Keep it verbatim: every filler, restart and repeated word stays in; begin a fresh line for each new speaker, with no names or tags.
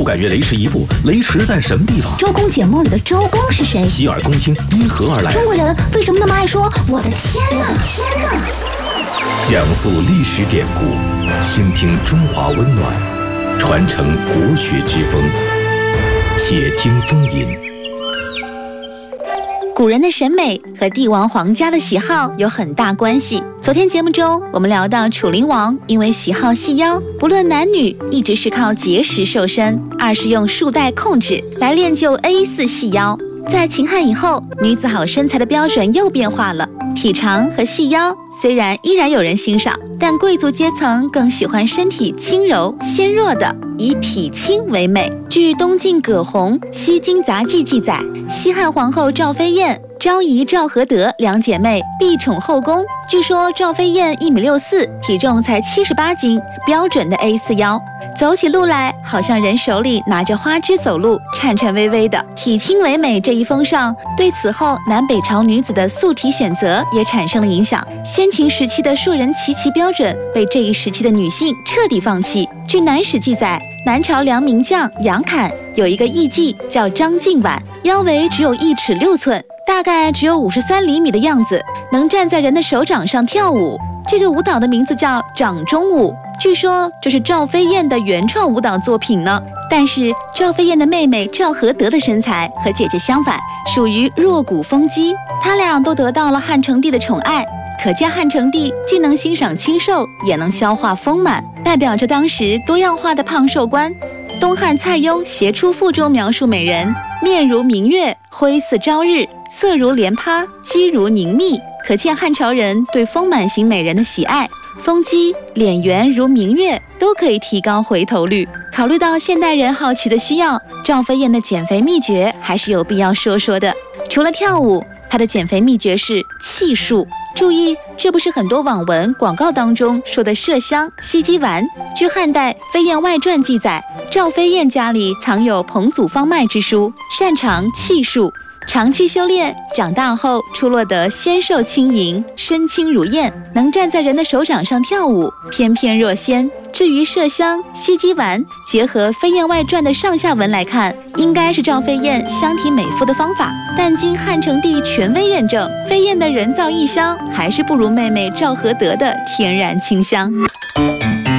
感觉雷池一步，雷池在什么地方？
周公解梦里的周公是谁？
洗耳恭听，因何而来？
中国人为什么那么爱说我的天哪？天哪！
讲述历史典故，倾听中华温暖，传承国学之风。且听风吟。
古人的审美和帝王皇家的喜好有很大关系。昨天节目中，我们聊到楚灵王因为喜好细腰，不论男女，一直是靠节食瘦身，二是用束带控制来练就 A 四 细腰。在秦汉以后，女子好身材的标准又变化了，体长和细腰虽然依然有人欣赏，但贵族阶层更喜欢身体轻柔纤弱的，以体轻为美。据东晋葛洪《西京杂记》记载，西汉皇后赵飞燕、昭仪赵合德两姐妹必宠后宫。据说赵飞燕一米六四，体重才七十八斤，标准的 A 四 腰，走起路来好像人手里拿着花枝走路，颤颤巍巍的。体轻为美这一风尚，对此后南北朝女子的素体选择也产生了影响。先秦时期的硕人齐齐标准被这一时期的女性彻底放弃。据南史记载，南朝梁名将杨侃有一个艺妓叫张静婉，腰围只有一尺六寸，大概只有五十三厘米的样子，能站在人的手掌上跳舞。这个舞蹈的名字叫掌中舞，据说这是赵飞燕的原创舞蹈作品呢。但是赵飞燕的妹妹赵合德的身材和姐姐相反，属于弱骨丰肌，她俩都得到了汉成帝的宠爱，可见汉成帝既能欣赏清瘦，也能消化丰满，代表着当时多样化的胖瘦观。东汉蔡邕《协出赋》中描述美人，面如明月，辉似朝日，色如莲葩，肌如凝蜜，可见汉朝人对丰满型美人的喜爱。丰肌、脸圆如明月都可以提高回头率。考虑到现代人好奇的需要，赵飞燕的减肥秘诀还是有必要说说的。除了跳舞，她的减肥秘诀是气术。注意，这不是很多网文广告当中说的麝香、西鸡丸。据汉代《飞燕外传》记载，赵飞燕家里藏有彭祖方脉之书，擅长气术。长期修炼，长大后出落得纤瘦轻盈，身轻如燕，能站在人的手掌上跳舞，翩翩若仙。至于麝香、西鸡丸，结合《飞燕外传》的上下文来看，应该是赵飞燕香体美肤的方法。但经汉成帝权威认证，飞燕的人造异香还是不如妹妹赵合德的天然清香。